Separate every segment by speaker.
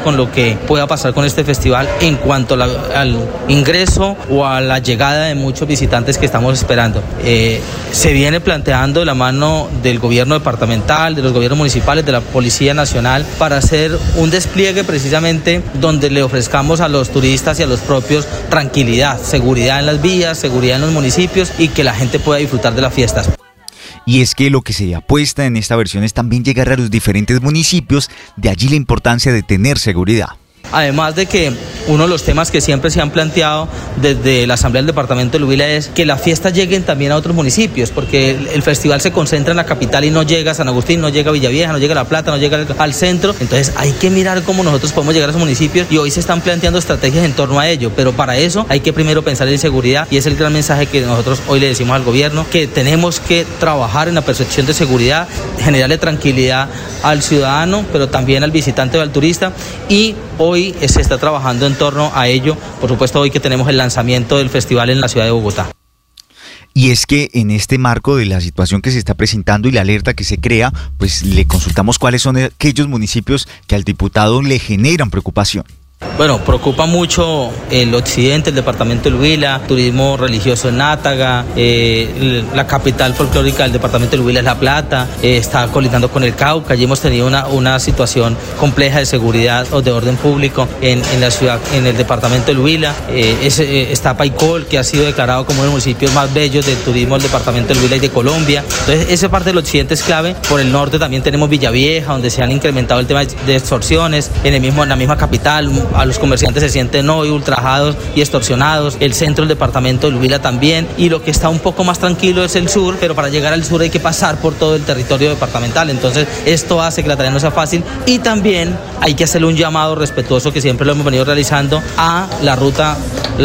Speaker 1: con lo que pueda pasar con este festival en cuanto al ingreso o a la llegada de muchos visitantes que estamos esperando. Se viene planteando de la mano del gobierno departamental, de los gobiernos municipales, de la Policía Nacional, para hacer un despliegue precisamente donde le ofrezcamos a los turistas y a los propios tranquilidad, seguridad en las vías, seguridad en los municipios y que la gente pueda disfrutar de las fiestas.
Speaker 2: Y es que lo que se apuesta en esta versión es también llegar a los diferentes municipios, de allí la importancia de tener seguridad.
Speaker 1: Además de que uno de los temas que siempre se han planteado desde la Asamblea del Departamento del Huila es que las fiestas lleguen también a otros municipios, porque el festival se concentra en la capital y no llega a San Agustín, no llega a Villavieja, no llega a La Plata, no llega al centro. Entonces hay que mirar cómo nosotros podemos llegar a esos municipios y hoy se están planteando estrategias en torno a ello, pero para eso hay que primero pensar en seguridad y es el gran mensaje que nosotros hoy le decimos al gobierno, que tenemos que trabajar en la percepción de seguridad, generarle tranquilidad al ciudadano, pero también al visitante o al turista, y hoy se está trabajando en torno a ello, por supuesto hoy que tenemos el lanzamiento del festival en la ciudad de Bogotá.
Speaker 2: Y es que en este marco de la situación que se está presentando y la alerta que se crea, pues le consultamos cuáles son aquellos municipios que al diputado le generan preocupación.
Speaker 1: Bueno, preocupa mucho el occidente, el departamento del Huila, turismo religioso en Nátaga, la capital folclórica del departamento del Huila es La Plata, está colindando con el Cauca. Allí hemos tenido una situación compleja de seguridad o de orden público en la ciudad, en el departamento del Huila. Está Paicol, que ha sido declarado como uno de los municipios más bellos del turismo del departamento del Huila y de Colombia. Entonces, esa parte del occidente es clave. Por el norte también tenemos Villavieja, donde se han incrementado el tema de extorsiones. En la misma capital, a los comerciantes se sienten hoy ultrajados y extorsionados. El centro del departamento del Huila también. Y lo que está un poco más tranquilo es el sur, pero para llegar al sur hay que pasar por todo el territorio departamental. Entonces, esto hace que la tarea no sea fácil. Y también hay que hacerle un llamado respetuoso, que siempre lo hemos venido realizando, a la ruta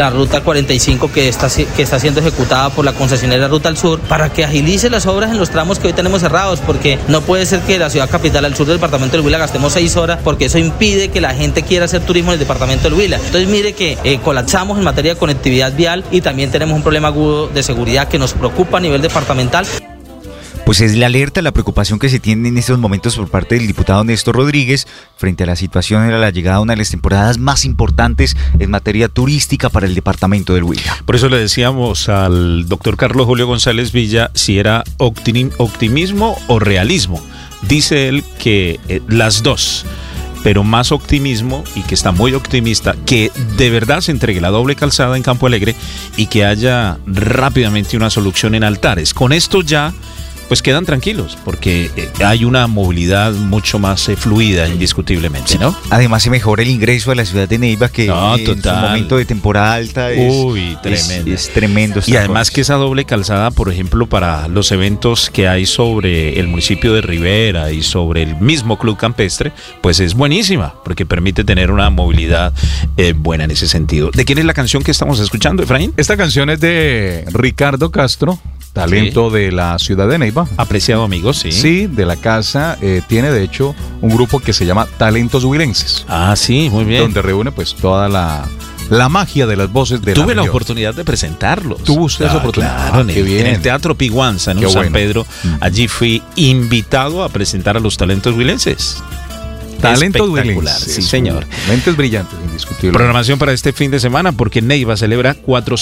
Speaker 1: 45 que está siendo ejecutada por la concesionaria Ruta al Sur, para que agilice las obras en los tramos que hoy tenemos cerrados, porque no puede ser que la ciudad capital al sur del departamento del Huila gastemos 6 horas, porque eso impide que la gente quiera hacer turismo en el departamento del Huila. Entonces mire que colapsamos en materia de conectividad vial y también tenemos un problema agudo de seguridad que nos preocupa a nivel departamental.
Speaker 2: Pues es la alerta, la preocupación que se tiene en estos momentos por parte del diputado Néstor Rodríguez frente a la situación de la llegada a una de las temporadas más importantes en materia turística para el departamento del Huila.
Speaker 3: Por eso le decíamos al doctor Carlos Julio González Villa si era optimismo o realismo. Dice él que las dos, pero más optimismo, y que está muy optimista, que de verdad se entregue la doble calzada en Campo Alegre y que haya rápidamente una solución en Altares. Con esto ya pues quedan tranquilos, porque hay una movilidad mucho más fluida, indiscutiblemente, ¿no?
Speaker 2: Además se mejora el ingreso a la ciudad de Neiva, que en su momento de temporada alta es tremendo.
Speaker 3: Y además que esa doble calzada, por ejemplo, para los eventos que hay sobre el municipio de Rivera y sobre el mismo Club Campestre, pues es buenísima, porque permite tener una movilidad buena en ese sentido. ¿De quién es la canción que estamos escuchando, Efraín?
Speaker 4: Esta canción es de Ricardo Castro, talento de la ciudad de Neiva.
Speaker 3: Apreciado amigo, sí.
Speaker 4: Sí, de la casa. Tiene de hecho un grupo que se llama Talentos Huilenses.
Speaker 3: Ah, sí, muy bien.
Speaker 4: Donde reúne pues toda la magia de las voces de
Speaker 3: Tuve la oportunidad de presentarlos.
Speaker 4: ¿Tuvo usted esa oportunidad?
Speaker 3: Claro, en el Teatro Piguanza, en San Pedro. Allí fui invitado a presentar a los talentos huilenses.
Speaker 4: Talentos huilenses.
Speaker 3: Sí, señor.
Speaker 4: Mentes brillantes, indiscutible.
Speaker 3: Programación para este fin de semana, porque Neiva celebra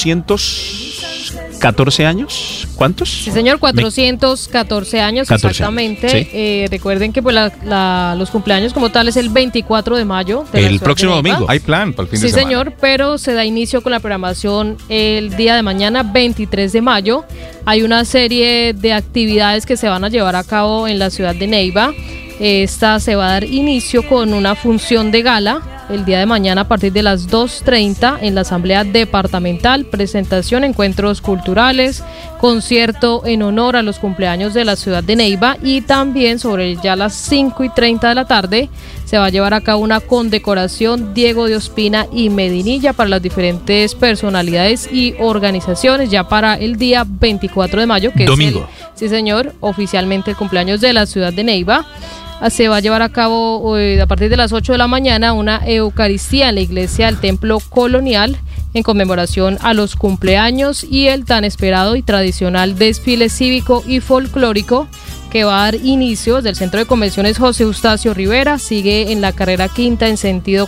Speaker 3: 414 años. ¿Cuántos?
Speaker 5: Sí, señor, 414 años,
Speaker 3: 14
Speaker 5: exactamente.
Speaker 3: Sí.
Speaker 5: Recuerden que pues, los cumpleaños como tal es el 24 de mayo.
Speaker 3: El próximo domingo.
Speaker 4: Hay plan para el fin de semana.
Speaker 5: Sí, señor, pero se da inicio con la programación el día de mañana, 23 de mayo. Hay una serie de actividades que se van a llevar a cabo en la ciudad de Neiva. Esta se va a dar inicio con una función de gala el día de mañana a partir de las 2:30 en la Asamblea Departamental, presentación, encuentros culturales, concierto en honor a los cumpleaños de la ciudad de Neiva, y también sobre ya las 5:30 de la tarde se va a llevar a cabo una condecoración Diego de Ospina y Medinilla para las diferentes personalidades y organizaciones ya para el día 24 de mayo, que
Speaker 3: domingo.
Speaker 5: Sí, señor, oficialmente el cumpleaños de la ciudad de Neiva. Se va a llevar a cabo a partir de las 8 de la mañana una Eucaristía en la iglesia del Templo Colonial en conmemoración a los cumpleaños y el tan esperado y tradicional desfile cívico y folclórico que va a dar inicio desde el Centro de Convenciones José Eustacio Rivera. Sigue en la carrera quinta en sentido